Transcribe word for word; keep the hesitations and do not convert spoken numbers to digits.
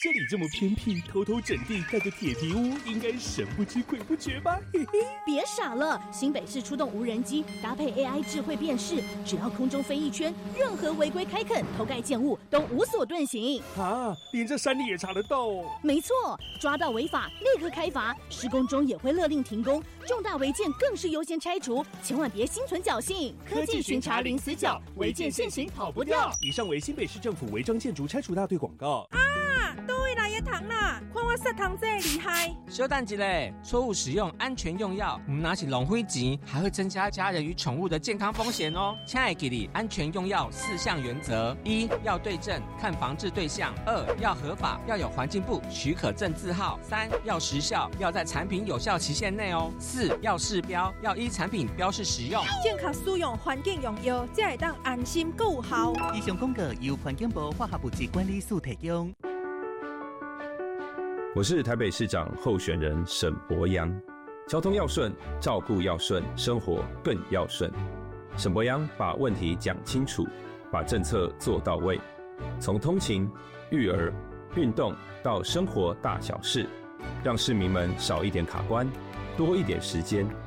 这里这么偏僻，偷偷整地盖个铁皮屋，应该神不知鬼不觉吧？嘿嘿， 别傻了，新北市出动无人机，搭配 A I 智慧辨识，只要空中飞一圈，任何违规开垦、偷盖建物都无所遁形。 啊，连这山里也查得到哦？ 没错，抓到违法立刻开罚，施工中也会勒令停工，重大违建更是优先拆除，千万别心存侥幸。 科技巡查零死角，违建现行跑不掉。以上为新北市政府违章建筑拆除大队广告。 啊，都位来也糖啦，看我杀糖这厉害。 稍等一下，错误使用安全用药，唔拿起浪费钱，还会增加家人与宠物的健康风险哦。亲爱的你，安全用药四项原则：一要对症，看防治对象；二要合法，要有环境部许可证字号；三要时效，要在产品有效期限内哦；四要试标，要依产品标示使用。 正确使用环境用药，才会当安心够有效。 以上广告由环境部化学物质管理署提供。 我是台北市长候选人沈伯洋。交通要顺，照顾要顺，生活更要顺。沈伯洋把问题讲清楚，把政策做到位，从通勤、育儿、运动到生活大小事，让市民们少一点卡关，多一点时间